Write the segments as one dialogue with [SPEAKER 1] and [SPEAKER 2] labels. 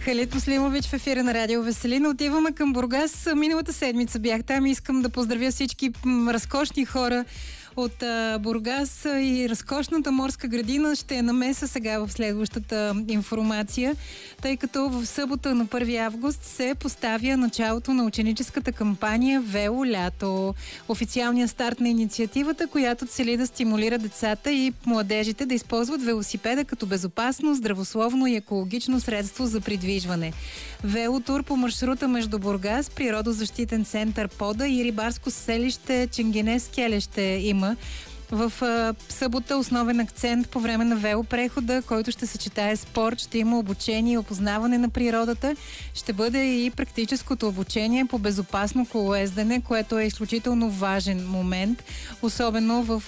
[SPEAKER 1] Халид Муслимович в ефира на Радио Веселина. Отиваме към Бургас. Миналата седмица бях там и искам да поздравя всички разкошни хора от Бургас и разкошната морска градина. Ще я намеса сега в следващата информация, тъй като в събота на 1 август се поставя началото на ученическата кампания Вело лято. Официалният старт на инициативата, която цели да стимулира децата и младежите да използват велосипеда като безопасно, здравословно и екологично средство за придвижване. Велотур по маршрута между Бургас, природозащитен център Пода и рибарско селище Ченгенес Келе ще има. В събота основен акцент по време на велопрехода, който ще съчетае спорт, ще има обучение и опознаване на природата. Ще бъде и практическото обучение по безопасно колоездене, което е изключително важен момент, особено в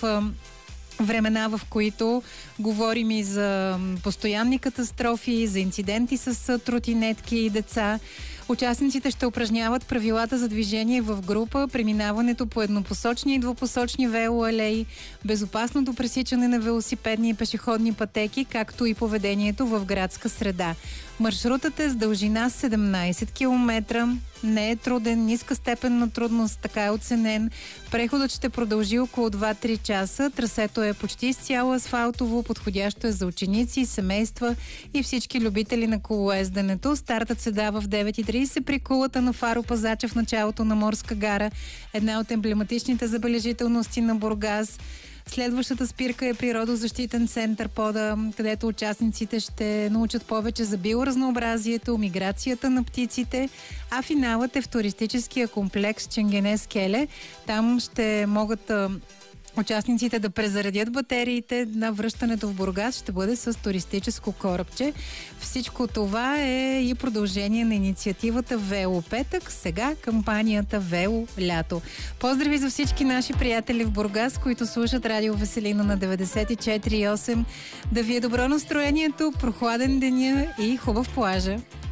[SPEAKER 1] времена, в които говорим и за постоянни катастрофи, за инциденти с тротинетки и деца. Участниците ще упражняват правилата за движение в група, преминаването по еднопосочни и двупосочни велоалеи, безопасното пресичане на велосипедни и пешеходни пътеки, както и поведението в градска среда. Маршрутът е с дължина 17 км. Не е труден, ниска степен на трудност, така е оценен. Преходът ще продължи около 2-3 часа. Трасето е почти изцяло асфалтово, подходящо е за ученици, семейства и всички любители на колоезденето. Стартът се дава в 9:30 при кулата на Фаро Пазача в началото на Морска гара, една от емблематичните забележителности на Бургас. Следващата спирка е природозащитен център Пода, където участниците ще научат повече за биоразнообразието, миграцията на птиците, а финалът е в туристическия комплекс Ченгенес Келе. Там ще могат участниците да презаредят батериите. На връщането в Бургас ще бъде с туристическо корабче. Всичко това е и продължение на инициативата Вело петък. Сега кампанията Вело лято. Поздрави за всички наши приятели в Бургас, които слушат Радио Веселина на 94,8. Да ви е добро настроението, прохладен деня и хубав плажа.